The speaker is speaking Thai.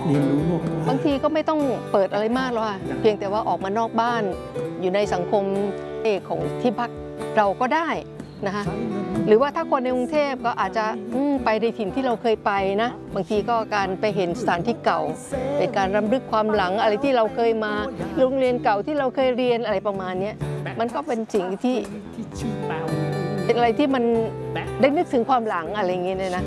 เรียนรู้โลกบางทีก็ไม่ต้องเปิดอะไรมากหรอกค่ะเพียงแต่ว่าออกมานอกบ้านอยู่ในสังคมของที่พักเราก็ได้นะคะหรือว่าถ้าคนในกรุงเทพก็อาจจะไปในถิ่นที่เราเคยไปนะบางทีก็การไปเห็นสถานที่เก่าเป็นการรำลึกความหลังอะไรที่เราเคยมาโรงเรียนเก่าที่เราเคยเรียนอะไรประมาณนี้มันก็เป็นสิ่งที่เป็นอะไรที่มันได้นึกถึงความหลังอะไรอย่างเงี้ยนะ